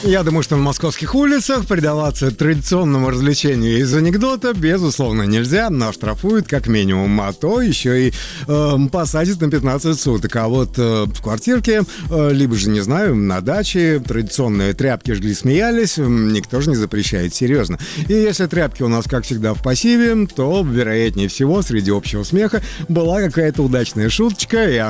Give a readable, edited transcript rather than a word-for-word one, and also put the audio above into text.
Я думаю, что на московских улицах предаваться традиционному развлечению из анекдота, безусловно, нельзя. Нас штрафуют как минимум, а то еще и посадят на 15 суток. А вот в квартирке, либо же, не знаю, на даче традиционные тряпки жгли, смеялись, никто же не запрещает, серьезно. И если тряпки у нас, как всегда, в пассиве, то, вероятнее всего, среди общего смеха была какая-то удачная шуточка, и